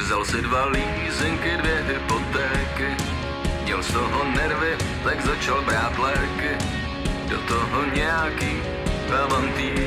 Vzal si 2 lízenky, 2 hypotéky, měl z toho nervy, tak začal brát léky. Do toho nějaký avantýry.